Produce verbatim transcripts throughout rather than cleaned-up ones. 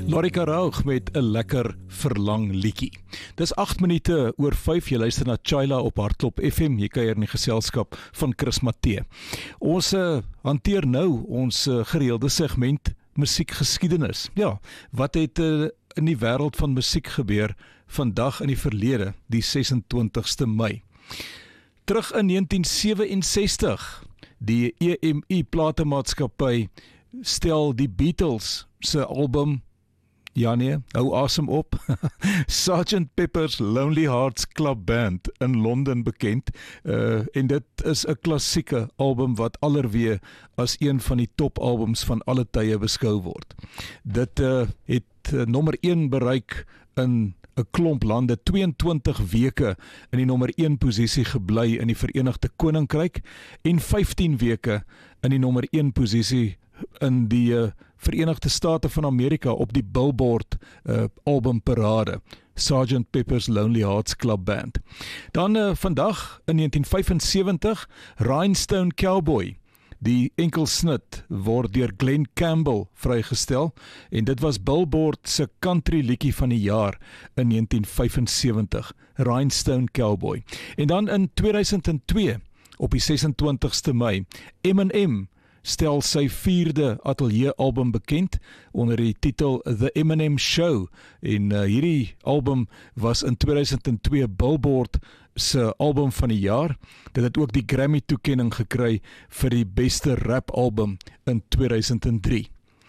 Lorika Raug met 'n lekker verlang liedjie. Dis agt minute oor vyf, jy luister na Chayla op Hartklop F M, jy kuier in die geselskap van Chris Matthee. Ons uh, hanteer nou ons uh, gereelde segment musiekgeskiedenis. Ja, wat het uh, in die wêreld van musiek gebeur vandag in die verlede, die ses en twintigste Mei. Terug in negentien sewe en sestig, die E M I platemaatskappy stel die Beatles se album, ja nee, hou asem op, Sergeant Pepper's Lonely Hearts Club Band in Londen bekend, uh, en dit is 'n klassieke album wat allerweë as een van die topalbums van alle tye beskou word. Dit uh, het uh, nommer een bereik in 'n klomp lande, tweeëntwintig weke in die nommer een posisie gebly in die Verenigde Koninkryk en vyftien weke in die nommer een posisie in die uh, Verenigde State van Amerika op die Billboard uh, albumparade, Sergeant Pepper's Lonely Hearts Club Band. Dan uh, vandag in negentien vyfensewentig, Rhinestone Cowboy. Die enkelsnit word deur Glen Campbell vrygestel en dit was Billboard se country liedjie van die jaar in negentien vyfensewentig, Rhinestone Cowboy. En dan in tweeduisend twee, op die ses en twintigste Mei, Eminem stel sy vierde atelier album bekend onder die titel The Eminem Show, en uh, hierdie album was in tweeduisend twee Billboard se album van die jaar. Dit het ook die Grammy toekenning gekry vir die beste rap album in tweeduisend drie.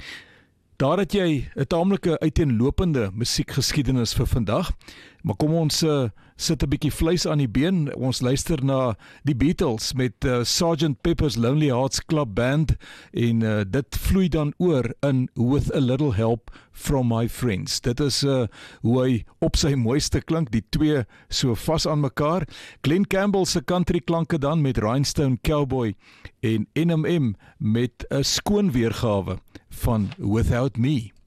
Daar het jy 'n taamlike uiteenlopende musiekgeskiedenis vir vandag, maar kom ons uh, sit 'n bietjie vleis aan die been. Ons luister na die Beatles met uh, Sergeant Pepper's Lonely Hearts Club Band, en uh, dit vloei dan oor in With a Little Help from My Friends. Dit is uh, hoe hy op sy mooiste klink, die twee so vas aan mekaar. Glen Campbell se country klanke dan met Rhinestone Cowboy en Eminem met 'n skoon weergawe van Without Me.